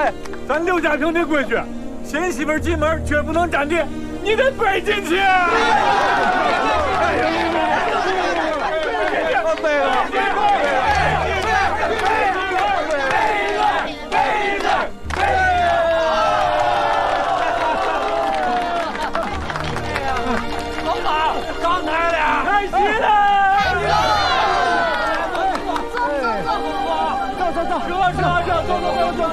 哎，咱刘家坪的规矩，新媳妇进门绝不能站地，你得背进去。背了。 老板，刚来了， 开席了。 走，哥，走。